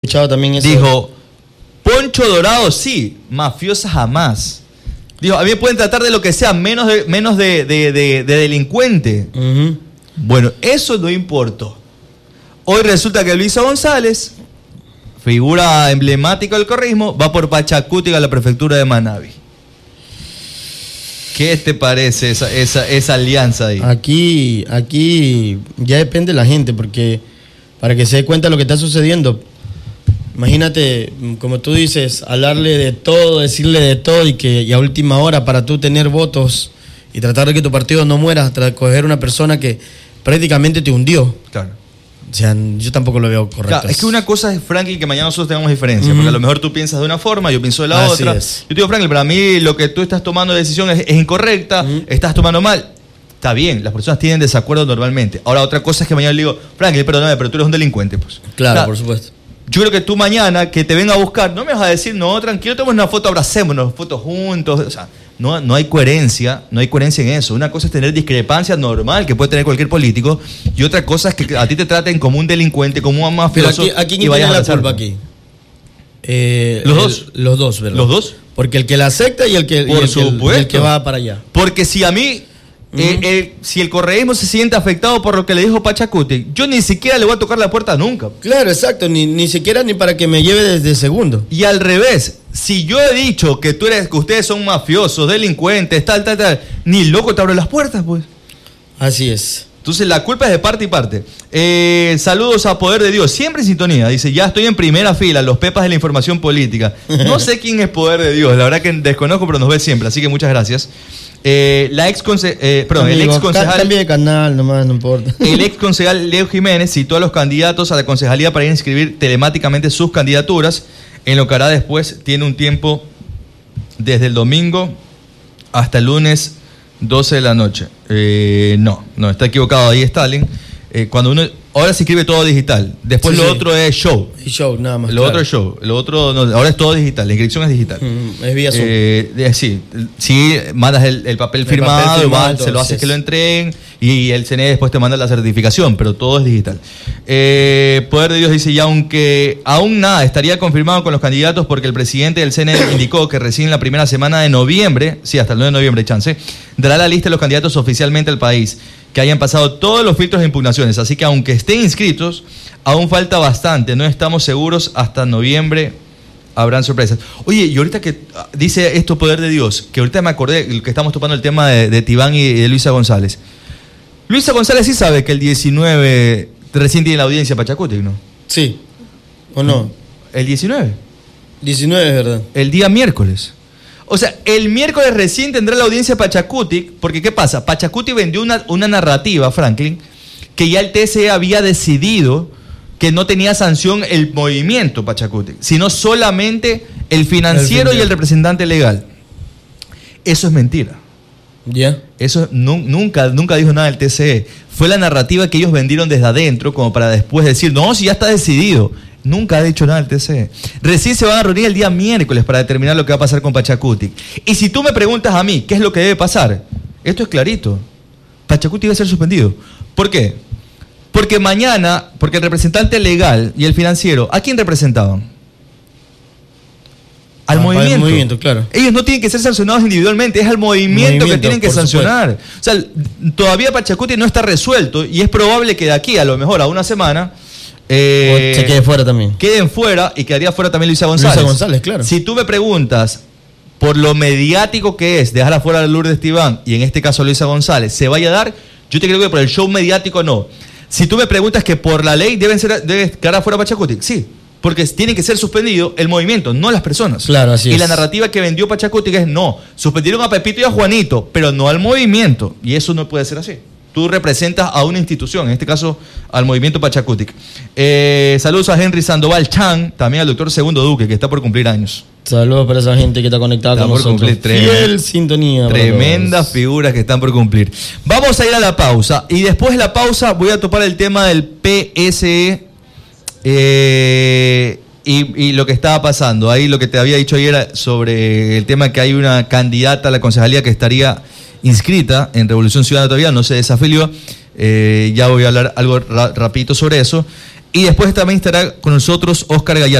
escuchado también eso. Dijo, poncho dorado sí, mafiosa jamás. Dijo, a mí me pueden tratar de lo que sea, menos de delincuente. Uh-huh. Bueno, eso no importó. Hoy resulta que Luisa González, figura emblemática del correísmo, va por Pachacutic a la prefectura de Manabí. ¿Qué te parece esa alianza ahí? Aquí ya depende de la gente, porque para que se dé cuenta de lo que está sucediendo, imagínate, como tú dices, hablarle de todo, decirle de todo y a última hora para tú tener votos y tratar de que tu partido no muera, coger una persona que prácticamente te hundió. Claro. O sea, yo tampoco lo veo correcto. Claro, es que una cosa es, Franklin, que mañana nosotros tengamos diferencias, porque a lo mejor tú piensas de una forma, yo pienso de la otra. Es. Yo te digo, Franklin, para mí lo que tú estás tomando de decisión es incorrecta, estás tomando mal. Está bien, las personas tienen desacuerdo normalmente. Ahora, otra cosa es que mañana le digo, Franklin, perdóname, pero tú eres un delincuente, pues. Claro, o sea, por supuesto. Yo creo que tú mañana, que te venga a buscar, no me vas a decir, no, tranquilo, tomemos una foto, abracémonos, fotos juntos. O sea, no hay coherencia, en eso. Una cosa es tener discrepancia normal que puede tener cualquier político, y otra cosa es que a ti te traten como un delincuente, como un mafioso. Pero aquí ¿quién tiene la culpa aquí? Los dos, ¿verdad? ¿Los dos? Porque el que la acepta y el que va para allá. Porque si a mí, si el correísmo se siente afectado por lo que le dijo Pachacutic, yo ni siquiera le voy a tocar la puerta nunca. Claro, exacto, ni siquiera ni para que me lleve desde segundo. Y al revés, si yo he dicho que ustedes son mafiosos, delincuentes, tal, ni loco te abro las puertas, pues. Así es. Entonces la culpa es de parte y parte. Saludos a Poder de Dios, siempre en sintonía. Dice, ya estoy en primera fila, los pepas de la información política. No sé quién es Poder de Dios, la verdad que desconozco, pero nos ve siempre, así que muchas gracias. El ex concejal, cambie de canal nomás, no importa. El ex concejal Leo Jiménez citó a los candidatos a la concejalía para inscribir telemáticamente sus candidaturas. En lo que hará después, tiene un tiempo desde el domingo hasta el lunes 12 de la noche. No, está equivocado ahí Stalin. Cuando uno ahora se inscribe todo digital, después lo otro es show. Y show, nada más. Lo otro es show, lo otro no, ahora es todo digital, la inscripción es digital. Es vía Zoom. Sí, mandas el papel firmado, igual, se lo haces que lo entreguen y el CNE después te manda la certificación, pero todo es digital. Poder de Dios dice, ya aunque aún nada estaría confirmado con los candidatos porque el presidente del CNE indicó que recién en la primera semana de noviembre, sí, hasta el 9 de noviembre, chance, dará la lista de los candidatos oficialmente al país, que hayan pasado todos los filtros de impugnaciones. Así que aunque estén inscritos, aún falta bastante. No estamos seguros, hasta noviembre habrán sorpresas. Oye, y ahorita que dice esto Poder de Dios, que ahorita me acordé que estamos topando el tema de Tibán y de Luisa González. Luisa González sí sabe que el 19 recién tiene la audiencia Pachacutic, ¿no? Sí. ¿O no? ¿El 19? 19 es verdad. El día miércoles. O sea, el miércoles recién tendrá la audiencia Pachacutic, porque ¿qué pasa? Pachacutic vendió una narrativa, Franklin, que ya el TSE había decidido que no tenía sanción el movimiento Pachacutic, sino solamente el financiero y el representante legal. Eso es mentira. ¿Ya? Eso nunca dijo nada el TSE. Fue la narrativa que ellos vendieron desde adentro, como para después decir, no, si ya está decidido. Nunca ha dicho nada el TSE. Recién se van a reunir el día miércoles para determinar lo que va a pasar con Pachacutic. Y si tú me preguntas a mí, ¿qué es lo que debe pasar? Esto es clarito. Pachacutic va a ser suspendido. ¿Por qué? Porque el representante legal y el financiero, ¿a quién representaban? Al movimiento. Al movimiento, claro. Ellos no tienen que ser sancionados individualmente, es al movimiento que tienen que sancionar. O sea, todavía Pachacutic no está resuelto y es probable que de aquí a lo mejor a una semana se quede fuera también. Queden fuera y quedaría fuera también Luisa González. Luisa González, claro. Si tú me preguntas por lo mediático que es dejar afuera a Lourdes Tibán y en este caso a Luisa González, ¿se vaya a dar? Yo te creo que por el show mediático no. Si tú me preguntas que por la ley debe quedar afuera Pachacutic, sí. Porque tiene que ser suspendido el movimiento, no las personas. Claro, así es. Y la narrativa que vendió Pachacutic es no, suspendieron a Pepito y a Juanito, pero no al movimiento. Y eso no puede ser así. Tú representas a una institución, en este caso al movimiento Pachacutic. Saludos a Henry Sandoval Chan, también al doctor Segundo Duque, que está por cumplir años. Saludos para esa gente que está conectada con nosotros. Fiel sintonía. Tremendas figuras que están por cumplir. Vamos a ir a la pausa y después de la pausa voy a topar el tema del PSE y lo que estaba pasando. Ahí lo que te había dicho ayer sobre el tema que hay una candidata a la concejalía que estaría inscrita en Revolución Ciudadana todavía, no se desafilió. Ya voy a hablar algo rapidito sobre eso. Y después también estará con nosotros Óscar Gayal.